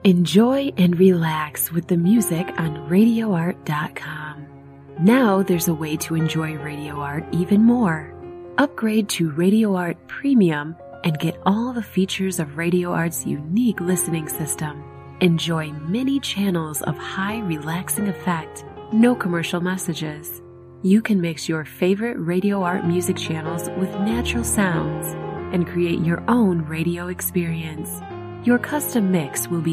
Enjoy and relax with the music on RadioArt.com. Now there's a way to enjoy Radio Art even more. Upgrade to Radio Art Premium and get all the features of Radio Art's unique listening system. Enjoy many channels of high relaxing effect, no commercial messages. You can mix your favorite Radio Art music channels with natural sounds and create your own radio experience. Your custom mix will be